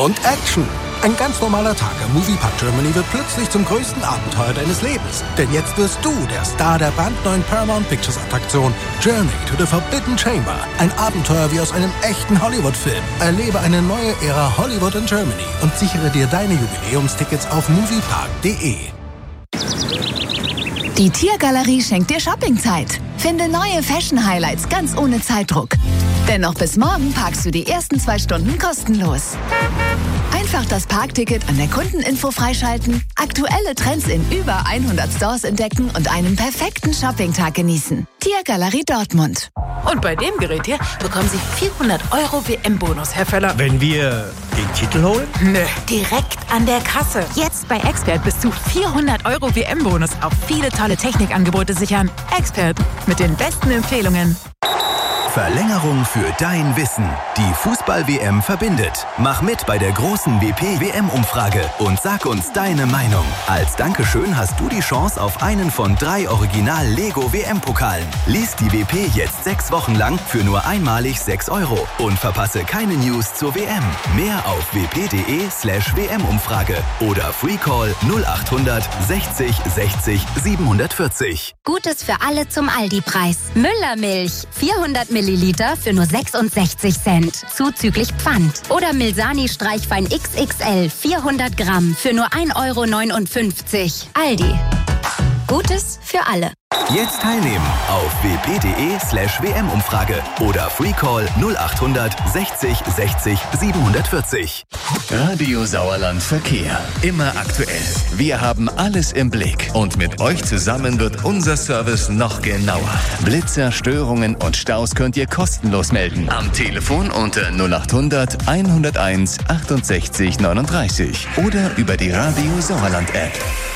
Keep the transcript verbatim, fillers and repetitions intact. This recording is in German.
und Action. Ein ganz normaler Tag im Moviepark Germany wird plötzlich zum größten Abenteuer deines Lebens. Denn jetzt wirst du der Star der brandneuen Paramount Pictures Attraktion Journey to the Forbidden Chamber. Ein Abenteuer wie aus einem echten Hollywood-Film. Erlebe eine neue Ära Hollywood in Germany und sichere dir deine Jubiläumstickets auf moviepark punkt de. Die Tiergalerie schenkt dir Shoppingzeit. Finde neue Fashion-Highlights ganz ohne Zeitdruck. Denn noch bis morgen parkst du die ersten zwei Stunden kostenlos. Einfach das Parkticket an der Kundeninfo freischalten, aktuelle Trends in über hundert Stores entdecken und einen perfekten Shoppingtag genießen. Tiergalerie Dortmund. Und bei dem Gerät hier bekommen Sie vierhundert Euro W M-Bonus, Herr Völler. Wenn wir den Titel holen? Nö, direkt an der Kasse. Jetzt bei Expert bis zu vierhundert Euro W M-Bonus auf viele tolle Technikangebote sichern. Expert mit den besten Empfehlungen. Verlängerung für dein Wissen. Die Fußball-W M verbindet. Mach mit bei der großen W P-W M-Umfrage und sag uns deine Meinung. Als Dankeschön hast du die Chance auf einen von drei Original-Lego-W M-Pokalen. Lies die W P jetzt sechs Wochen lang für nur einmalig sechs Euro und verpasse keine News zur W M. Mehr auf wp.de slash WM-Umfrage oder Freecall null achthundert sechzig sechzig siebenhundertvierzig. Gutes für alle zum Aldi-Preis. Müllermilch, vierhundert Milliliter für nur sechsundsechzig Cent, zuzüglich Pfand. Oder Milsani Streichwein X X L, vierhundert Gramm für nur ein Euro neunundfünfzig. Aldi. Gutes für alle. Jetzt teilnehmen auf wp.de slash WM-Umfrage oder Freecall null achthundert sechzig sechzig siebenhundertvierzig. Radio Sauerland Verkehr. Immer aktuell. Wir haben alles im Blick. Und mit euch zusammen wird unser Service noch genauer. Blitzer, Störungen und Staus könnt ihr kostenlos melden. Am Telefon unter null achthundert hunderteins achtundsechzig neununddreißig oder über die Radio Sauerland App.